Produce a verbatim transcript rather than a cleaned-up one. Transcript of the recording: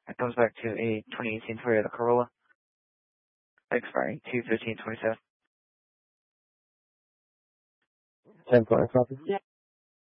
That comes back to a twenty eighteen Toyota Corolla, expiring two fifteen twenty-seven. ten four, copy. Yeah.